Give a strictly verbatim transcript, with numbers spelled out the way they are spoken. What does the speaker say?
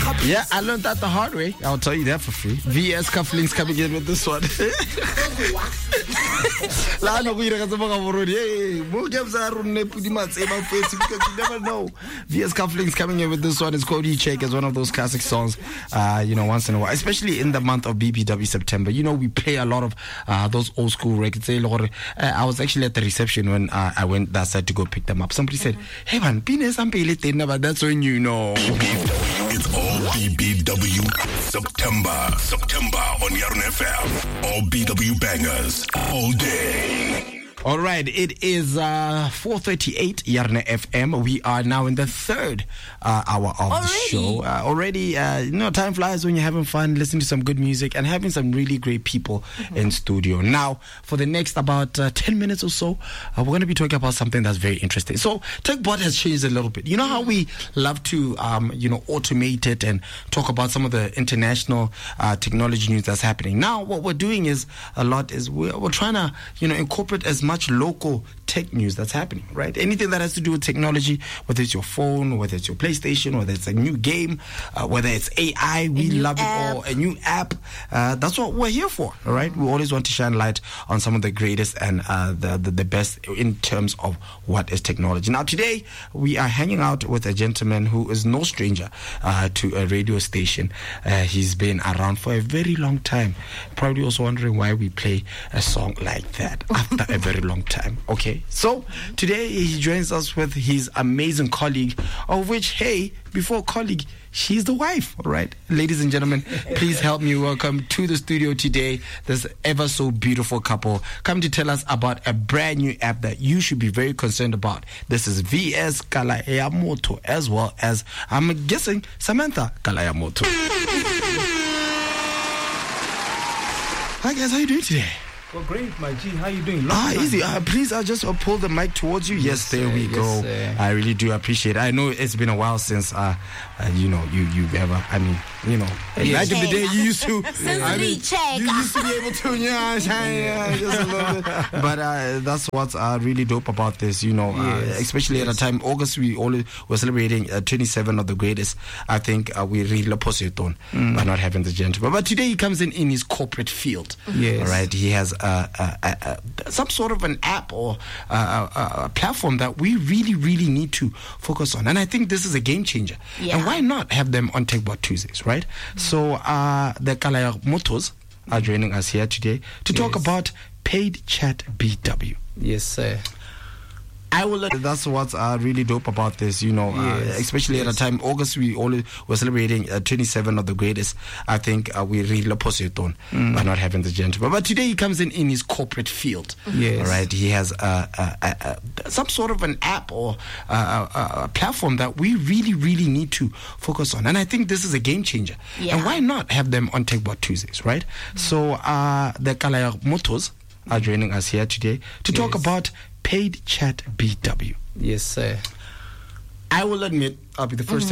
Yeah, I learned that the hard way. I'll tell you that for free. V S Cufflinks coming in with this one. Because you never know. V S Cufflinks coming in with this one. It's called E-Check. It's one of those classic songs, uh, you know, once in a while, especially in the month of B B W September. You know, we play a lot of uh, those old school records. Uh, I was actually at the reception when uh, I went that side to go pick them up. Somebody said, hey man, but that's when you know. It's all B B W September. September on Yarn F M. All B W bangers all day. All right, it is uh, four thirty-eight Yarn F M. We are now in the third uh, hour of already? the show. Uh, already, uh, you know, time flies when you're having fun, listening to some good music, and having some really great people mm-hmm. in studio. Now, for the next about uh, ten minutes or so, uh, we're going to be talking about something that's very interesting. So, TechBot has changed a little bit. You know how we love to, um, you know, automate it and talk about some of the international uh, technology news that's happening. Now, what we're doing is a lot is we're, we're trying to, you know, incorporate as much local tech news that's happening, right? Anything that has to do with technology, whether it's your phone, whether it's your PlayStation, whether it's a new game, uh, whether it's A I, we love app. it all. A new app, uh, that's what we're here for, all right? We always want to shine light on some of the greatest and uh, the, the the best in terms of what is technology. Now, today we are hanging out with a gentleman who is no stranger uh, to a radio station. Uh, he's been around for a very long time. Probably also wondering why we play a song like that after a very long time. Okay, so today he joins us with his amazing colleague, of which, hey, before colleague, she's the wife, all right? Ladies and gentlemen, please help me welcome to the studio today this ever so beautiful couple come to tell us about a brand new app that you should be very concerned about. This is V S Kalayamoto, as well as, I'm guessing, Samantha Kalayamoto. Hi guys, how are you doing today? Well, great, my G. How you doing? Long ah, time. easy. Uh, please, I'll just uh, pull the mic towards you. Yes, Yes there sir, we yes, go. Sir. I really do appreciate it. I know it's been a while since, uh, uh, you know, you you ever, I mean, you know, Yes. back in the day, you used to, I mean, check. you used to be able to, yeah, yeah, just a little bit. But uh, that's what's uh, really dope about this, you know, uh, Yes, especially yes. at a time, August, we always, we're celebrating uh, twenty-seven of the greatest. I think uh, we really opposite on mm. by not having the gentleman. But today he comes in in his corporate field. Yes. All right, he has uh, uh, uh, uh, some sort of an app or uh, a, a platform that we really, really need to focus on. And I think this is a game changer. Yeah. And why not have them on TechBot Tuesdays, right? Mm-hmm. So uh, the Kalayamotos are joining us here today to talk Yes. about Paid Chat B W. Yes, sir. I will. That's what's uh, really dope about this, you know, Yes, uh, especially yes. at a time, August, we always we're celebrating uh, twenty-seven of the greatest. I think uh, we really opposite on Mm. by not having the gentleman. But today he comes in in his corporate field. Yes. All right, he has uh, uh, uh, uh, some sort of an app or uh, uh, a platform that we really, really need to focus on. And I think this is a game changer. Yeah. And why not have them on TechBot Tuesdays, right? Mm. So uh, the Kalayamotos are joining us here today to talk Yes. about Paid Chat B W. Yes, sir. I will admit, I'll be the 1st Mm-hmm.